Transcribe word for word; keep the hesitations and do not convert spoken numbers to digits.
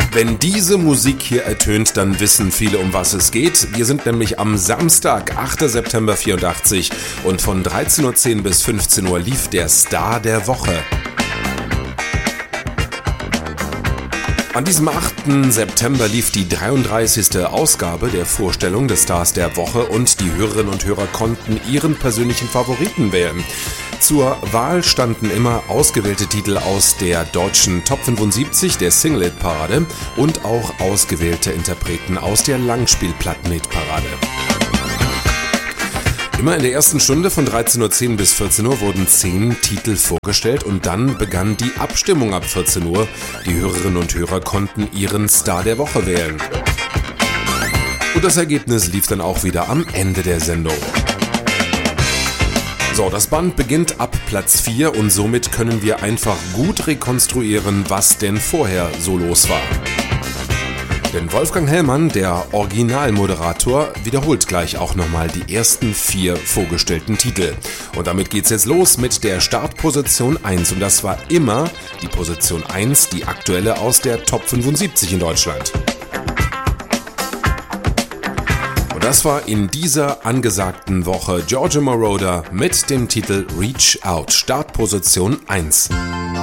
Wenn diese Musik hier ertönt, dann wissen viele, um was es geht. Wir sind nämlich am Samstag, achter September vierundachtzig und von dreizehn Uhr zehn bis fünfzehn Uhr lief der Star der Woche. An diesem achten September lief die dreiunddreißigste Ausgabe der Vorstellung des Stars der Woche und die Hörerinnen und Hörer konnten ihren persönlichen Favoriten wählen. Zur Wahl standen immer ausgewählte Titel aus der deutschen Top fünfundsiebzig, der Single-Hit-Parade und auch ausgewählte Interpreten aus der Langspielplatten-Hit-Parade. Immer in der ersten Stunde von dreizehn Uhr zehn bis vierzehn Uhr wurden zehn Titel vorgestellt und dann begann die Abstimmung ab vierzehn Uhr. Die Hörerinnen und Hörer konnten ihren Star der Woche wählen. Und das Ergebnis lief dann auch wieder am Ende der Sendung. So, das Band beginnt ab Platz vier und somit können wir einfach gut rekonstruieren, was denn vorher so los war. Denn Wolfgang Hellmann, der Originalmoderator, wiederholt gleich auch nochmal die ersten vier vorgestellten Titel. Und damit geht's jetzt los mit der Startposition eins. Und das war immer die Position eins, die aktuelle aus der Top fünfundsiebzig in Deutschland. Und das war in dieser angesagten Woche Giorgio Moroder mit dem Titel Reach Out, Startposition eins.